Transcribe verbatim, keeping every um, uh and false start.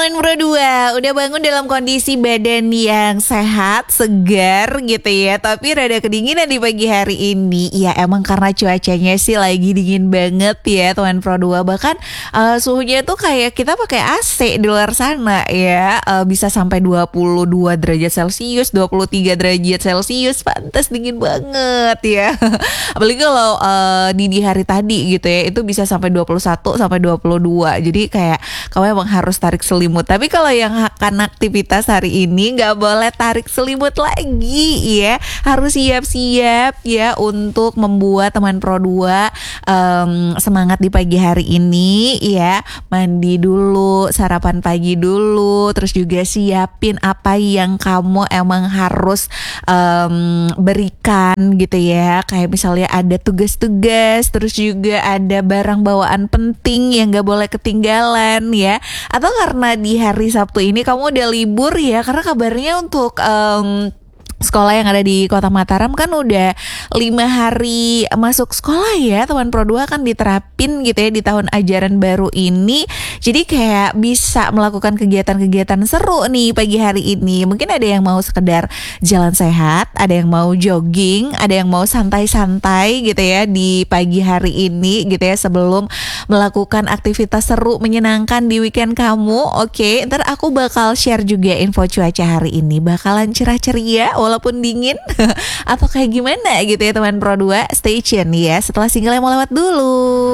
teman Pro dua, udah bangun dalam kondisi badan yang sehat, segar gitu ya. Tapi rada kedinginan di pagi hari ini. Ya emang karena cuacanya sih lagi dingin banget ya teman Pro dua. Bahkan uh, suhunya tuh kayak kita pakai A C di luar sana ya. Uh, bisa sampai dua puluh dua derajat Celcius, dua puluh tiga derajat Celcius. Pantas dingin banget ya. Apalagi kalau uh, di, di hari tadi gitu ya, itu bisa sampai dua puluh satu sampai dua puluh dua. Jadi kayak kamu emang harus tarik selimut. Tapi kalau yang akan aktivitas hari ini nggak boleh tarik selimut lagi ya. Harus siap-siap ya untuk membuat teman Pro dua um, semangat di pagi hari ini ya. Mandi dulu, sarapan pagi dulu, terus juga siapin apa yang kamu emang harus um, berikan gitu ya. Kayak misalnya ada tugas-tugas, terus juga ada barang bawaan penting yang nggak boleh ketinggalan ya. Atau karena di hari Sabtu ini kamu udah libur ya, karena kabarnya untuk um, sekolah yang ada di Kota Mataram kan udah lima hari masuk sekolah ya. Teman Pro dua kan diterapin gitu ya di tahun ajaran baru ini. Jadi kayak bisa melakukan kegiatan-kegiatan seru nih pagi hari ini. Mungkin ada yang mau sekedar jalan sehat, ada yang mau jogging, ada yang mau santai-santai gitu ya di pagi hari ini gitu ya, sebelum melakukan aktivitas seru menyenangkan di weekend kamu. Oke, ntar aku bakal share juga info cuaca hari ini. Bakalan cerah ceria walaupun dingin atau kayak gimana gitu ya teman Pro dua. Stay tune ya, setelah single yang mau lewat dulu.